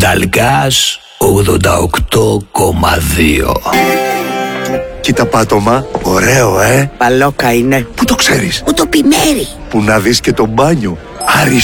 Νταλγκάς 88,2. Κοίτα πάτωμα, ωραίο Παλόκα είναι. Πού το ξέρεις? Μου το πει Μέρη. Που να δεις και το μπάνιο.